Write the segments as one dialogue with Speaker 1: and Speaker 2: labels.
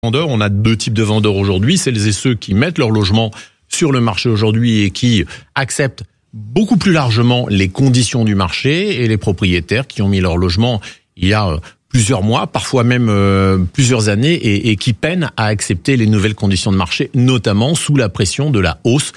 Speaker 1: vendeurs. On a deux types de vendeurs aujourd'hui, celles et ceux qui mettent leur logement sur le marché aujourd'hui et qui acceptent beaucoup plus largement les conditions du marché, et les propriétaires qui ont mis leur logement il y a plusieurs mois, parfois même plusieurs années, et qui peinent à accepter les nouvelles conditions de marché, notamment sous la pression de la hausse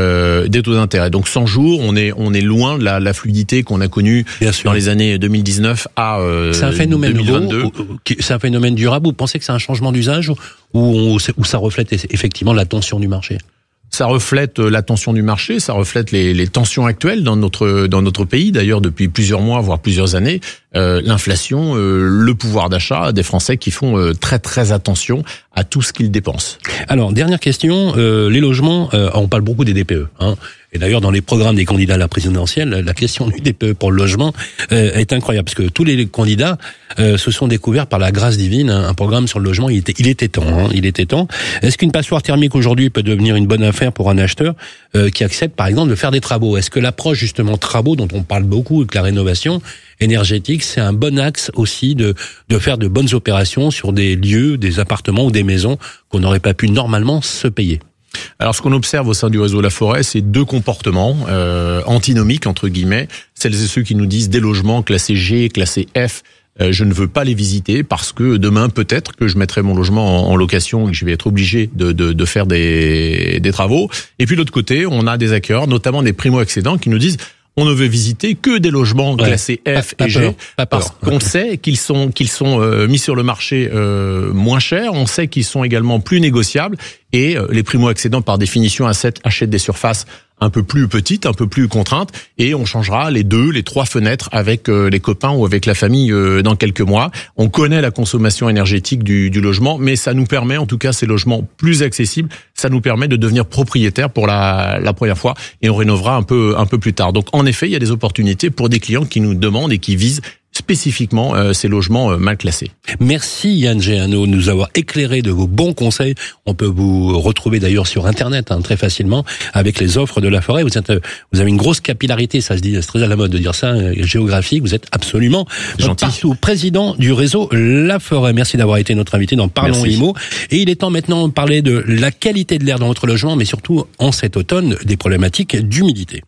Speaker 1: des taux d'intérêt. Donc 100 jours, on est loin de la fluidité qu'on a connue dans les années 2019 à 2022.
Speaker 2: C'est un phénomène nouveau, c'est un phénomène durable. Vous pensez que c'est un changement d'usage ou ça reflète effectivement la tension du marché ?
Speaker 1: Ça reflète la tension du marché, ça reflète les tensions actuelles dans notre pays, d'ailleurs depuis plusieurs mois, voire plusieurs années. L'inflation, le pouvoir d'achat des Français qui font très très attention à tout ce qu'ils dépensent.
Speaker 2: Alors, dernière question, les logements, on parle beaucoup des DPE, hein. Et d'ailleurs, dans les programmes des candidats à la présidentielle, la question du DPE pour le logement est incroyable, parce que tous les candidats se sont découverts par la grâce divine un programme sur le logement. Il était temps, hein, il était temps. Est-ce qu'une passoire thermique aujourd'hui peut devenir une bonne affaire pour un acheteur qui accepte, par exemple, de faire des travaux ? Est-ce que l'approche justement travaux, dont on parle beaucoup, avec la rénovation énergétique, c'est un bon axe aussi de faire de bonnes opérations sur des lieux, des appartements ou des maisons qu'on n'aurait pas pu normalement se payer ?
Speaker 1: Alors, ce qu'on observe au sein du réseau La Forêt, c'est deux comportements antinomiques, entre guillemets. Celles et ceux qui nous disent des logements classés G, classés F, je ne veux pas les visiter parce que demain, peut-être que je mettrai mon logement en location et que je vais être obligé de faire des travaux. Et puis, de l'autre côté, on a des acquéreurs, notamment des primo-accédants, qui nous disent on ne veut visiter que des logements classés F et G, parce qu'on sait qu'ils sont mis sur le marché moins cher, on sait qu'ils sont également plus négociables, et les primo-accédants, par définition, achètent des surfaces un peu plus petites, un peu plus contraintes, et on changera les 2, les 3 fenêtres avec les copains ou avec la famille dans quelques mois. On connaît la consommation énergétique du logement, mais ça nous permet, en tout cas, ces logements plus accessibles, ça nous permet de devenir propriétaire pour la première fois, et on rénovera un peu plus tard. Donc, en effet, il y a des opportunités pour des clients qui nous demandent et qui visent spécifiquement ces logements mal classés.
Speaker 2: Merci Yann Géano de nous avoir éclairé de vos bons conseils. On peut vous retrouver d'ailleurs sur Internet très facilement avec les offres de La Forêt. Vous avez une grosse capillarité, ça se dit, c'est très à la mode de dire ça, géographique. Vous êtes absolument partout. Président du réseau La Forêt. Merci d'avoir été notre invité dans Parlons IMO. Et il est temps maintenant de parler de la qualité de l'air dans votre logement, mais surtout en cet automne des problématiques d'humidité.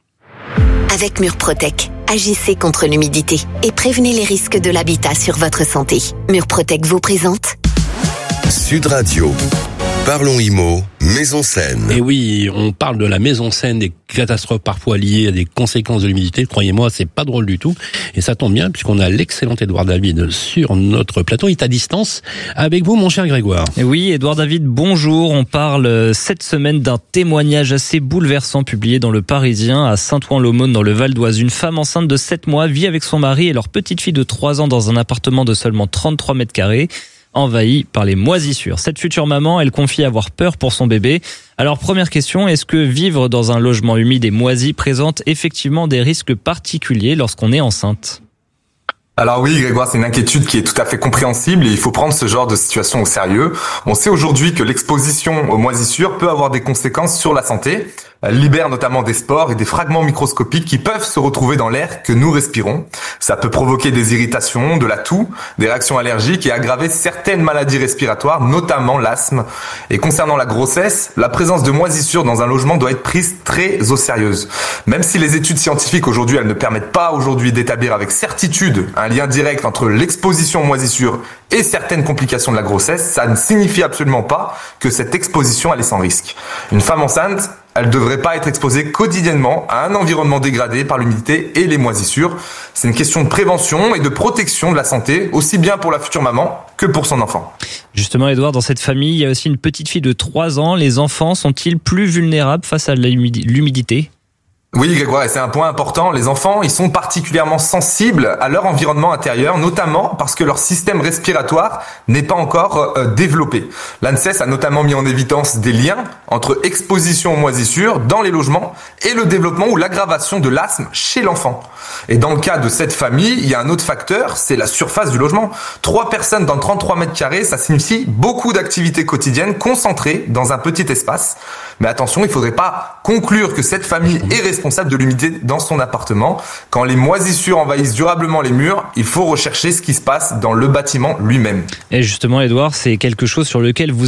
Speaker 3: Avec Murprotec, agissez contre l'humidité et prévenez les risques de l'habitat sur votre santé. Murprotec vous présente
Speaker 4: Sud Radio. Parlons IMO, Maison Saine.
Speaker 2: Et oui, on parle de la Maison Saine, des catastrophes parfois liées à des conséquences de l'humidité. Croyez-moi, c'est pas drôle du tout. Et ça tombe bien, puisqu'on a l'excellent Édouard David sur notre plateau. Il est à distance avec vous, mon cher Grégoire.
Speaker 5: Et oui, Édouard David, bonjour. On parle cette semaine d'un témoignage assez bouleversant publié dans Le Parisien à Saint-Ouen-l'Aumône, dans le Val d'Oise. Une femme enceinte de 7 mois vit avec son mari et leur petite fille de 3 ans dans un appartement de seulement 33 mètres carrés. Envahie par les moisissures. Cette future maman, elle confie avoir peur pour son bébé. Alors, première question, est-ce que vivre dans un logement humide et moisi présente effectivement des risques particuliers lorsqu'on est enceinte ?
Speaker 6: Alors oui, Grégoire, c'est une inquiétude qui est tout à fait compréhensible et il faut prendre ce genre de situation au sérieux. On sait aujourd'hui que l'exposition aux moisissures peut avoir des conséquences sur la santé. Elle libère notamment des spores et des fragments microscopiques qui peuvent se retrouver dans l'air que nous respirons. Ça peut provoquer des irritations, de la toux, des réactions allergiques et aggraver certaines maladies respiratoires, notamment l'asthme. Et concernant la grossesse, la présence de moisissures dans un logement doit être prise très au sérieux. Même si les études scientifiques aujourd'hui, elles ne permettent pas aujourd'hui d'établir avec certitude un lien direct entre l'exposition aux moisissures et certaines complications de la grossesse, ça ne signifie absolument pas que cette exposition elle est sans risque. Une femme enceinte, elle ne devrait pas être exposée quotidiennement à un environnement dégradé par l'humidité et les moisissures. C'est une question de prévention et de protection de la santé, aussi bien pour la future maman que pour son enfant.
Speaker 5: Justement, Édouard, dans cette famille, il y a aussi une petite fille de 3 ans. Les enfants sont-ils plus vulnérables face à l'humidité ?
Speaker 6: Oui, Grégoire, et c'est un point important. Les enfants, ils sont particulièrement sensibles à leur environnement intérieur, notamment parce que leur système respiratoire n'est pas encore développé. L'ANSES a notamment mis en évidence des liens entre exposition aux moisissures dans les logements et le développement ou l'aggravation de l'asthme chez l'enfant. Et dans le cas de cette famille, il y a un autre facteur, c'est la surface du logement. 3 personnes dans 33 mètres carrés, ça signifie beaucoup d'activités quotidiennes concentrées dans un petit espace. Mais attention, il ne faudrait pas conclure que cette famille est responsable de l'humidité dans son appartement. Quand les moisissures envahissent durablement les murs, il faut rechercher ce qui se passe dans le bâtiment lui-même.
Speaker 5: Et justement, Édouard, c'est quelque chose sur lequel vous